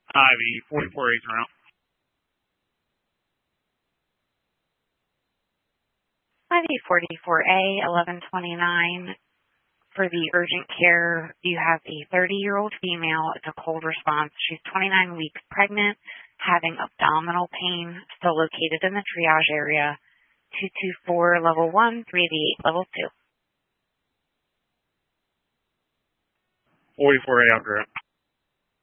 Ivy, 44A's around. Ivy 44A, 1129. For the urgent care, you have a 30-year-old female. It's a cold response. She's 29 weeks pregnant, having abdominal pain, still located in the triage area. 224 level 1, 388 level 2. 44A, I'll grab.